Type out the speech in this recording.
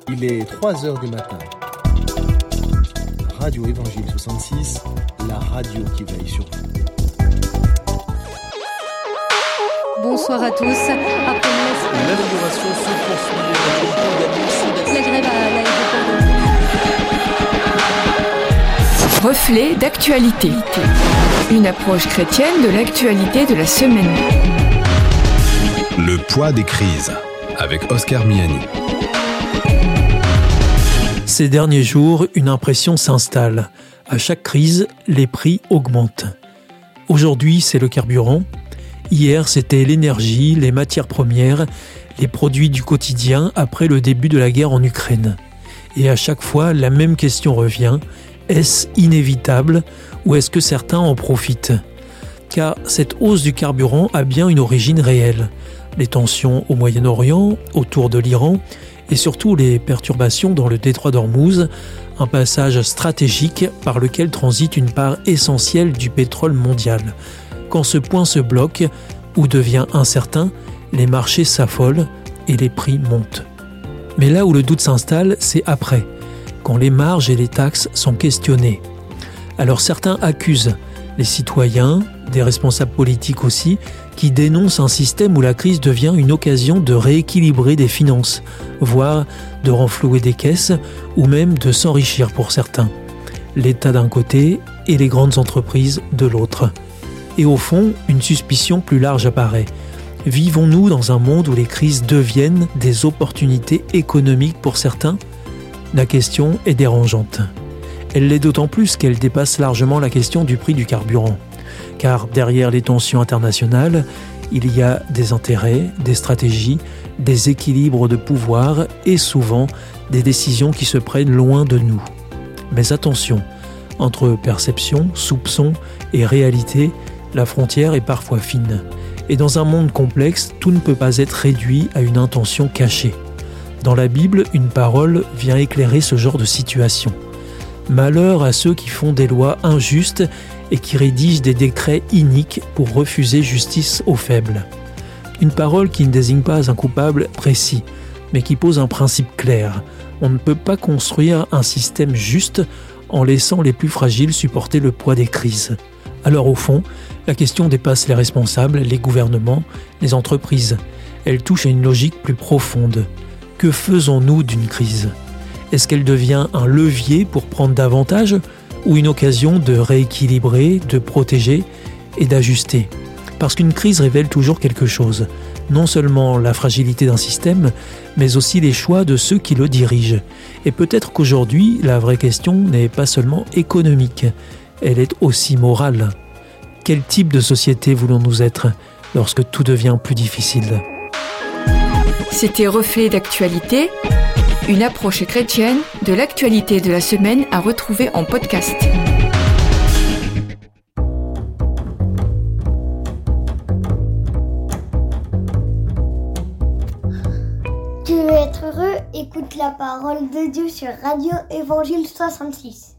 Il est 3h du matin. Radio Évangile 66, la radio qui veille sur vous. Bonsoir à tous. Après l'inauguration se poursuit. La grève à l'aéroport de... Reflet d'actualité. Une approche chrétienne de l'actualité de la semaine. Le poids des crises, avec Oscar Miani. Ces derniers jours, une impression s'installe. À chaque crise, les prix augmentent. Aujourd'hui, c'est le carburant. Hier, c'était l'énergie, les matières premières, les produits du quotidien après le début de la guerre en Ukraine. Et à chaque fois, la même question revient. Est-ce inévitable ou est-ce que certains en profitent ? Car cette hausse du carburant a bien une origine réelle. Les tensions au Moyen-Orient, autour de l'Iran, et surtout les perturbations dans le détroit d'Ormuz, un passage stratégique par lequel transite une part essentielle du pétrole mondial. Quand ce point se bloque ou devient incertain, les marchés s'affolent et les prix montent. Mais là où le doute s'installe, c'est après, quand les marges et les taxes sont questionnées. Alors certains accusent les citoyens, des responsables politiques aussi, qui dénoncent un système où la crise devient une occasion de rééquilibrer des finances, voire de renflouer des caisses, ou même de s'enrichir pour certains. L'État d'un côté et les grandes entreprises de l'autre. Et au fond, une suspicion plus large apparaît. Vivons-nous dans un monde où les crises deviennent des opportunités économiques pour certains ? La question est dérangeante. Elle l'est d'autant plus qu'elle dépasse largement la question du prix du carburant. Car derrière les tensions internationales, il y a des intérêts, des stratégies, des équilibres de pouvoir et souvent des décisions qui se prennent loin de nous. Mais attention, entre perception, soupçon et réalité, la frontière est parfois fine. Et dans un monde complexe, tout ne peut pas être réduit à une intention cachée. Dans la Bible, une parole vient éclairer ce genre de situation. Malheur à ceux qui font des lois injustes et qui rédigent des décrets iniques pour refuser justice aux faibles. Une parole qui ne désigne pas un coupable précis, mais qui pose un principe clair. On ne peut pas construire un système juste en laissant les plus fragiles supporter le poids des crises. Alors au fond, la question dépasse les responsables, les gouvernements, les entreprises. Elle touche à une logique plus profonde. Que faisons-nous d'une crise ? Est-ce qu'elle devient un levier pour prendre davantage ou une occasion de rééquilibrer, de protéger et d'ajuster ? Parce qu'une crise révèle toujours quelque chose. Non seulement la fragilité d'un système, mais aussi les choix de ceux qui le dirigent. Et peut-être qu'aujourd'hui, la vraie question n'est pas seulement économique, elle est aussi morale. Quel type de société voulons-nous être lorsque tout devient plus difficile ? C'était Reflet d'actualité, une approche chrétienne de l'actualité de la semaine à retrouver en podcast. Tu veux être heureux ? Écoute la parole de Dieu sur Radio Évangile 66.